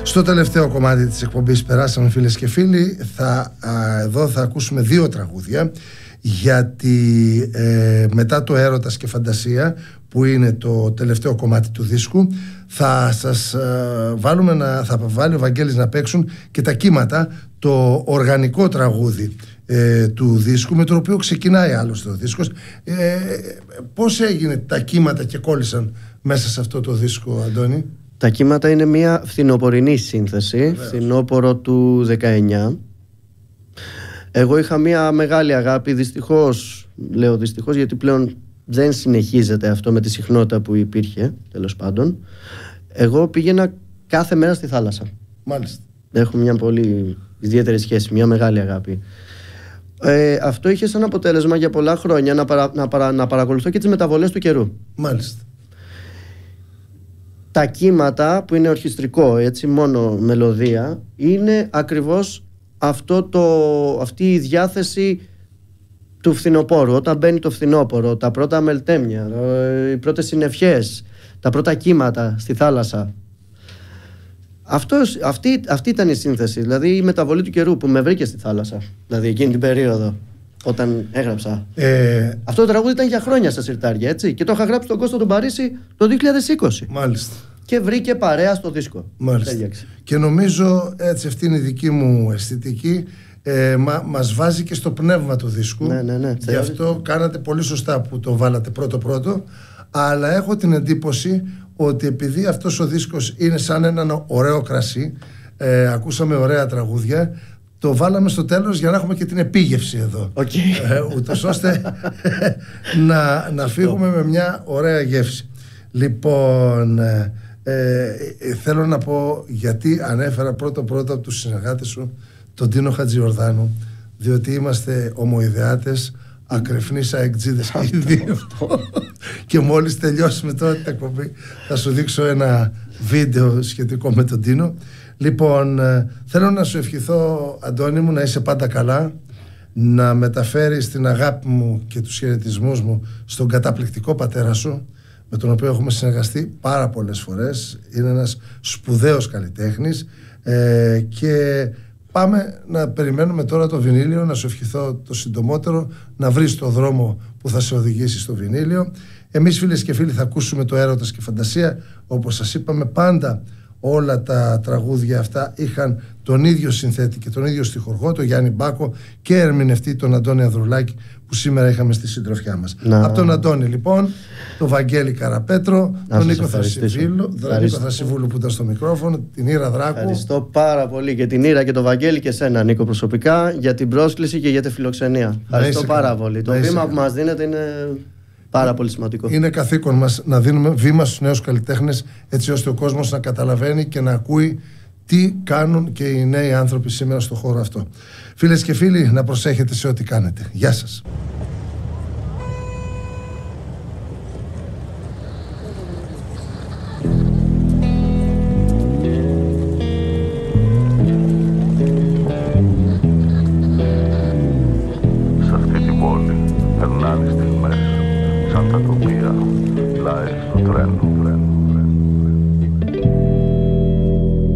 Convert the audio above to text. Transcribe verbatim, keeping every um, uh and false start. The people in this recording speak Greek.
Στο τελευταίο κομμάτι της εκπομπής περάσαμε, φίλες και φίλοι. θα, α, Εδώ θα ακούσουμε δύο τραγούδια, γιατί ε, μετά το Έρωτας και Φαντασία, που είναι το τελευταίο κομμάτι του δίσκου, θα σας ε, βάλουμε να, θα βάλει ο Βαγγέλης να παίξουν και τα κύματα, το οργανικό τραγούδι ε, του δίσκου, με το οποίο ξεκινάει άλλωστε ο δίσκος. ε, Πώς έγινε τα κύματα και κόλλησαν μέσα σε αυτό το δίσκο, Αντώνη? Τα κύματα είναι μια φθινοπορεινή σύνθεση. Βεβαίως. Φθινόπορο του δεκαεννιά. Εγώ είχα μια μεγάλη αγάπη, δυστυχώς, λέω δυστυχώς, γιατί πλέον δεν συνεχίζεται αυτό με τη συχνότητα που υπήρχε, τέλος πάντων. Εγώ πήγαινα κάθε μέρα στη θάλασσα. Μάλιστα. Έχω μια πολύ ιδιαίτερη σχέση, μια μεγάλη αγάπη. Ε, αυτό είχε σαν αποτέλεσμα για πολλά χρόνια να, παρα, να, παρα, να παρακολουθώ και τις μεταβολές του καιρού. Μάλιστα. Τα κύματα, που είναι ορχιστρικό, έτσι, μόνο μελωδία, είναι ακριβώς αυτό το, αυτή η διάθεση του φθινοπόρου. Όταν μπαίνει το φθινόπορο, τα πρώτα μελτέμια, οι πρώτες συννεφιές, τα πρώτα κύματα στη θάλασσα. Αυτός, αυτή, αυτή ήταν η σύνθεση, δηλαδή η μεταβολή του καιρού που με βρήκε στη θάλασσα, δηλαδή εκείνη την περίοδο όταν έγραψα. Ε... Αυτό το τραγούδι ήταν για χρόνια στα συρτάρια, έτσι, και το είχα γράψει στον Κώστα τον Παρίσι το δύο χιλιάδες είκοσι. Μάλιστα. Και βρήκε παρέα στο δίσκο. Μάλιστα. Τέλειαξε. Και νομίζω, έτσι, αυτή είναι η δική μου αισθητική, ε, μα, μας βάζει και στο πνεύμα του δίσκου. Ναι, ναι, ναι. Γι' αυτό κάνατε πολύ σωστά που το βάλατε πρώτο-πρώτο. Αλλά έχω την εντύπωση ότι επειδή αυτός ο δίσκος είναι σαν ένα ωραίο κρασί, ε, ακούσαμε ωραία τραγούδια, το βάλαμε στο τέλος για να έχουμε και την επίγευση εδώ. Okay. Ε, ούτως ώστε να, να φύγουμε με μια ωραία γεύση. Λοιπόν, ε, ε, θέλω να πω γιατί ανέφερα πρώτο-πρώτο από τους συνεργάτες σου τον Τίνο Χατζιορδάνου, διότι είμαστε ομοειδεάτες, ακρεφνείς αεκτζίδες και οι δύο. Και μόλις τελειώσουμε τώρα την εκπομπή θα σου δείξω ένα βίντεο σχετικό με τον Τίνο. Λοιπόν, θέλω να σου ευχηθώ, Αντώνη μου, να είσαι πάντα καλά, να μεταφέρεις την αγάπη μου και τους χαιρετισμούς μου στον καταπληκτικό πατέρα σου, με τον οποίο έχουμε συνεργαστεί πάρα πολλές φορές. Είναι ένας σπουδαίος καλλιτέχνης, ε, και πάμε να περιμένουμε τώρα το βινίλιο. Να σου ευχηθώ το συντομότερο να βρεις το δρόμο που θα σε οδηγήσει στο βινίλιο. Εμείς, φίλες και φίλοι, θα ακούσουμε το Έρωτας και Φαντασία. Όπως σας είπαμε, πάντα όλα τα τραγούδια αυτά είχαν τον ίδιο συνθέτη και τον ίδιο στιχουργό, τον Γιάννη Μπάκο, και ερμηνευτή τον Αντώνη Ανδρουλάκη, που σήμερα είχαμε στη συντροφιά μας. Να... Από τον Αντώνη, λοιπόν, τον Βαγγέλη Καραπέτρο, να τον Νίκο Θρασιβούλου που ήταν στο μικρόφωνο, την Ήρα Δράκου. Ευχαριστώ πάρα πολύ και την Ήρα και τον Βαγγέλη και σένα, Νίκο, προσωπικά, για την πρόσκληση και για τη φιλοξενία. Ευχαριστώ πάρα πολύ. Το βήμα που μας δίνετε είναι πάρα πολύ σημαντικό. Είναι καθήκον μας να δίνουμε βήμα στους νέους καλλιτέχνες, έτσι ώστε ο κόσμος να καταλαβαίνει και να ακούει τι κάνουν και οι νέοι άνθρωποι σήμερα στο χώρο αυτό. Φίλες και φίλοι, να προσέχετε σε ό,τι κάνετε. Γεια σας. Σε αυτή την πόλη περνάνε στιγμές σαν τα τοπία πλάι στο τρένο.